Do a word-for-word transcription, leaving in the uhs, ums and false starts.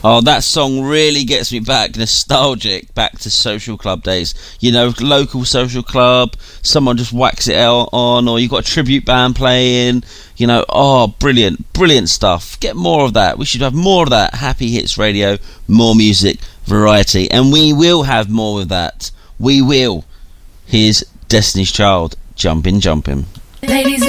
Oh, that song really gets me back, nostalgic, back to social club days. You know, local social club, someone just whacks it out on, or you've got a tribute band playing. You know, oh, brilliant, brilliant stuff. Get more of that. We should have more of that. Happy Hits Radio, more music, variety. And we will have more of that. We will. Here's Destiny's Child, Jumpin' Jumpin'. Ladies